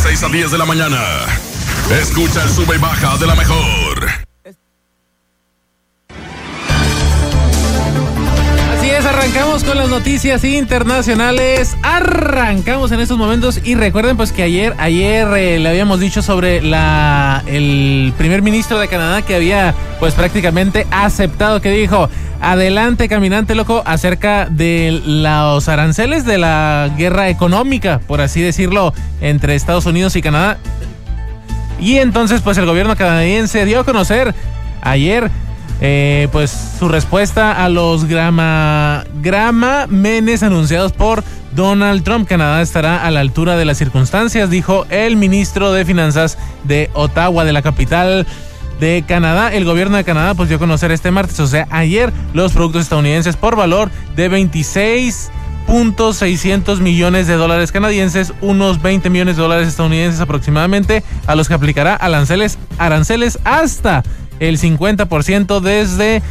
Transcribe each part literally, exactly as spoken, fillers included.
seis a diez de la mañana. Escucha el sube y baja de la mejor. Así es, arrancamos con las noticias internacionales. Arrancamos en estos momentos y recuerden pues que ayer, ayer eh, le habíamos dicho sobre la el primer ministro de Canadá que había pues prácticamente aceptado, que dijo: adelante caminante loco, acerca de los aranceles, de la guerra económica, por así decirlo, entre Estados Unidos y Canadá. Y entonces pues el gobierno canadiense dio a conocer ayer Eh, pues su respuesta a los grama, gramamenes anunciados por Donald Trump. Canadá estará a la altura de las circunstancias, dijo el ministro de Finanzas de Ottawa, de la capital de Canadá. El gobierno de Canadá pues dio a conocer este martes, o sea ayer, los productos estadounidenses por valor de veintiséis punto seiscientos millones de dólares canadienses, unos veinte millones de dólares estadounidenses aproximadamente, a los que aplicará aranceles, aranceles hasta el cincuenta por ciento desde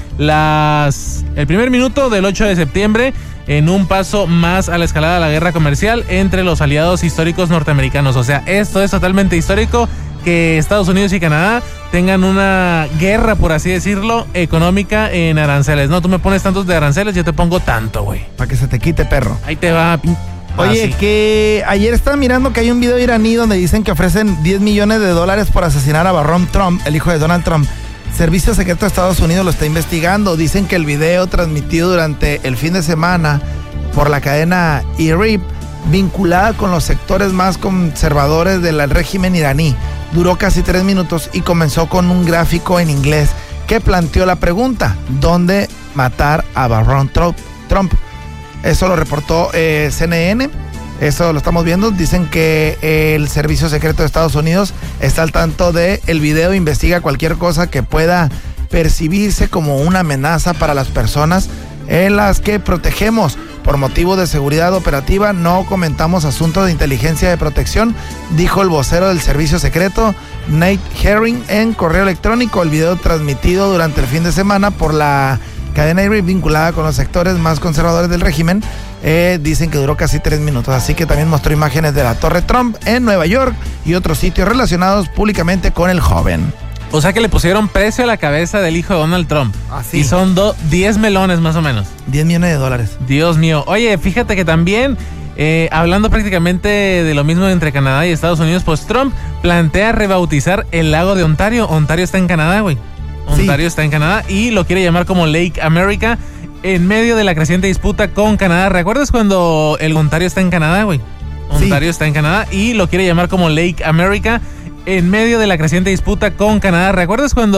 las el primer minuto del ocho de septiembre, en un paso más a la escalada de la guerra comercial entre los aliados históricos norteamericanos. O sea, esto es totalmente histórico, que Estados Unidos y Canadá tengan una guerra, por así decirlo, económica en aranceles. No, tú me pones tantos de aranceles, yo te pongo tanto, güey. Para que se te quite, perro. Ahí te va. Oye, ah, sí. que ayer estaba mirando que hay un video iraní donde dicen que ofrecen diez millones de dólares por asesinar a Barron Trump, el hijo de Donald Trump. Servicio Secreto de Estados Unidos lo está investigando. Dicen que el video transmitido durante el fin de semana por la cadena I R I B, vinculada con los sectores más conservadores del régimen iraní, duró casi tres minutos y comenzó con un gráfico en inglés que planteó la pregunta: ¿dónde matar a Barron Trump? Eso lo reportó eh, C N N. Eso lo estamos viendo. Dicen que el Servicio Secreto de Estados Unidos está al tanto del video, investiga cualquier cosa que pueda percibirse como una amenaza para las personas en las que protegemos. Por motivo de seguridad operativa no comentamos asuntos de inteligencia de protección, dijo el vocero del Servicio Secreto, Nate Herring, en correo electrónico. El video transmitido durante el fin de semana por la cadena I R I B, vinculada con los sectores más conservadores del régimen, eh, dicen que duró casi tres minutos. Así que también mostró imágenes de la Torre Trump en Nueva York y otros sitios relacionados públicamente con el joven. O sea que le pusieron precio a la cabeza del hijo de Donald Trump. Así. Y son do, diez melones más o menos. diez millones de dólares. Dios mío. Oye, fíjate que también, eh, hablando prácticamente de lo mismo entre Canadá y Estados Unidos, pues Trump plantea rebautizar el lago de Ontario. Ontario está en Canadá, güey. Ontario sí. está en Canadá y lo quiere llamar como Lake America, en medio de la creciente disputa con Canadá. ¿Recuerdas cuando el Ontario está en Canadá, güey? Ontario sí. está en Canadá y lo quiere llamar como Lake America, en medio de la creciente disputa con Canadá. ¿Recuerdas cuando